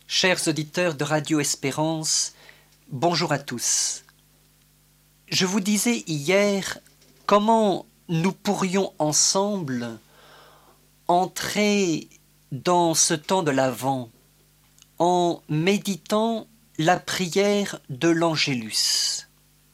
Chers auditeurs de Radio Espérance, bonjour à tous. Je vous disais hier comment nous pourrions ensemble entrer dans ce temps de l'Avent en méditant la prière de l'Angélus.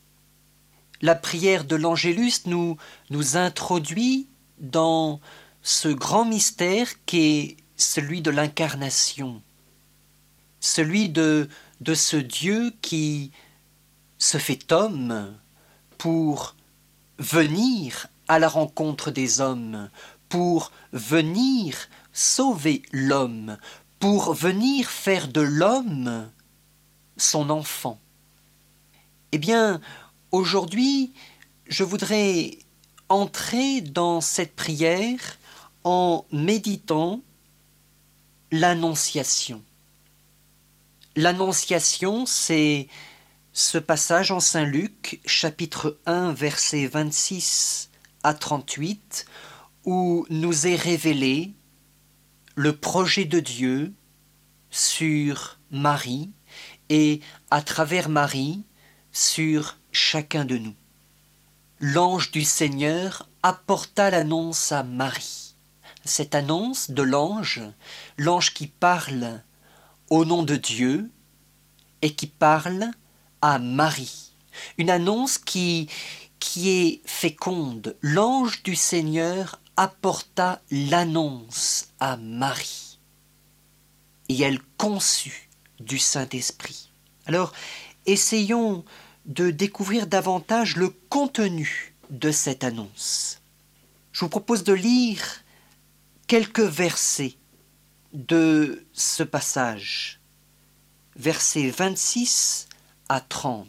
La prière de l'Angélus nous introduit dans ce grand mystère qu'est celui de l'incarnation, celui de ce Dieu qui se fait homme pour venir à la rencontre des hommes, pour venir sauver l'homme, pour venir faire de l'homme son enfant. Eh bien, aujourd'hui, je voudrais entrer dans cette prière en méditant l'Annonciation. L'Annonciation, c'est ce passage en Saint Luc, chapitre 1, versets 26 à 38, où nous est révélé le projet de Dieu sur Marie et à travers Marie sur chacun de nous. L'ange du Seigneur apporta l'annonce à Marie. Cette annonce de l'ange qui parle au nom de Dieu et qui parle à Marie. Une annonce qui est féconde. L'ange du Seigneur apporta l'annonce à Marie. Et elle conçut du Saint-Esprit. Alors, essayons de découvrir davantage le contenu de cette annonce. Je vous propose de lire quelques versets de ce passage, versets 26 à 30.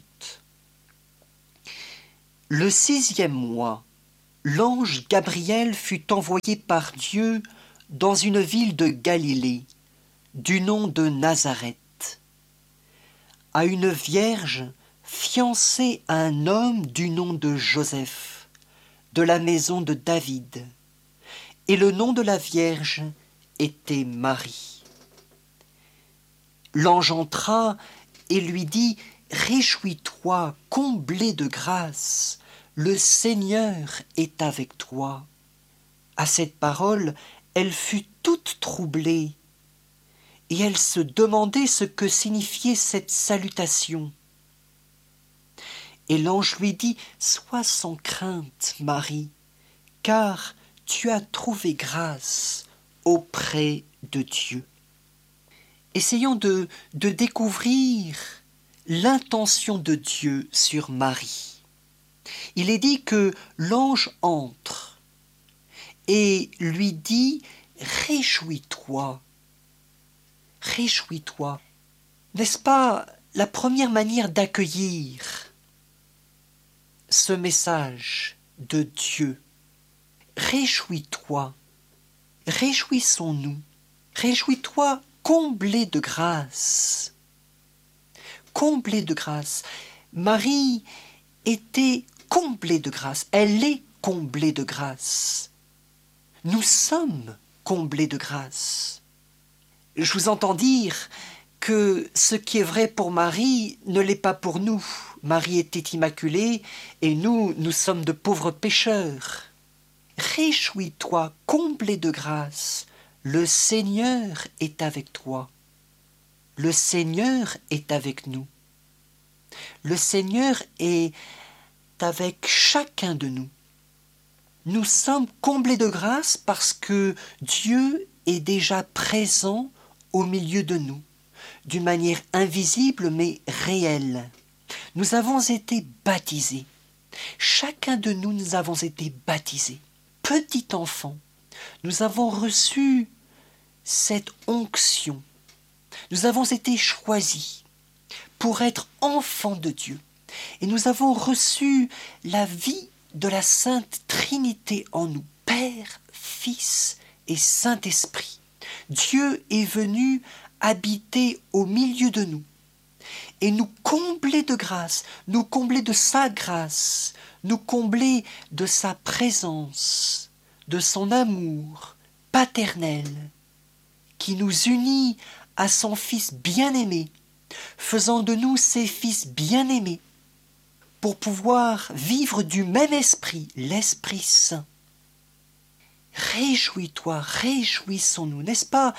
Le 6e mois, l'ange Gabriel fut envoyé par Dieu dans une ville de Galilée, du nom de Nazareth, à une vierge fiancée à un homme du nom de Joseph, de la maison de David, et le nom de la vierge était Marie. L'ange entra et lui dit « Réjouis-toi, comblée de grâce, le Seigneur est avec toi. » À cette parole, elle fut toute troublée et elle se demandait ce que signifiait cette salutation. Et l'ange lui dit « Sois sans crainte, Marie, car tu as trouvé grâce auprès de Dieu. » Essayons de découvrir l'intention de Dieu sur Marie. Il est dit que l'ange entre et lui dit « Réjouis-toi, réjouis-toi ». N'est-ce pas la première manière d'accueillir ce message de Dieu? Réjouis-toi, réjouissons-nous, réjouis-toi comblé de grâce. Comblée de grâce. Marie était comblée de grâce. Elle est comblée de grâce. Nous sommes comblés de grâce. Je vous entends dire que ce qui est vrai pour Marie ne l'est pas pour nous. Marie était immaculée et nous sommes de pauvres pécheurs. Réjouis-toi, comblé de grâce. Le Seigneur est avec toi. Le Seigneur est avec nous. Le Seigneur est avec chacun de nous. Nous sommes comblés de grâce parce que Dieu est déjà présent au milieu de nous, d'une manière invisible mais réelle. Nous avons été baptisés. Chacun de nous, nous avons été baptisés. Petit enfant, nous avons reçu cette onction. Nous avons été choisis pour être enfants de Dieu. Et nous avons reçu la vie de la Sainte Trinité en nous, Père, Fils et Saint-Esprit. Dieu est venu habiter au milieu de nous et nous combler de grâce, nous combler de sa grâce, nous combler de sa présence, de son amour paternel qui nous unit à son Fils bien-aimé, faisant de nous ses fils bien-aimés, pour pouvoir vivre du même esprit, l'Esprit Saint. Réjouis-toi, réjouissons-nous, n'est-ce pas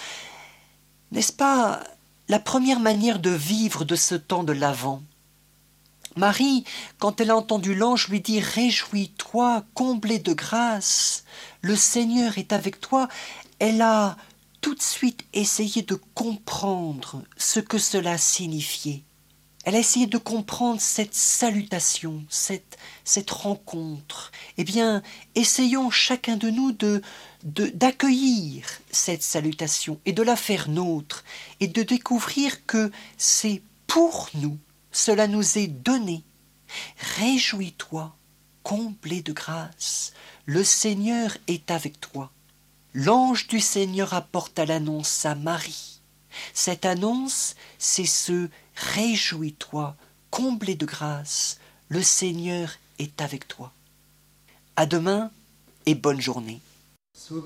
la première manière de vivre de ce temps de l'Avent? Marie, quand elle a entendu l'ange lui dire « Réjouis-toi, comblé de grâce, le Seigneur est avec toi », elle a tout de suite essayé de comprendre ce que cela signifiait. Elle a essayé de comprendre cette salutation, cette rencontre. Eh bien, essayons chacun de nous d'accueillir cette salutation et de la faire nôtre et de découvrir que c'est pour nous, cela nous est donné. Réjouis-toi, comblé de grâce, le Seigneur est avec toi. L'ange du Seigneur apporta l'annonce à Marie. Cette annonce, c'est ce « Réjouis-toi, comblé de grâce, le Seigneur est avec toi ». À demain et bonne journée.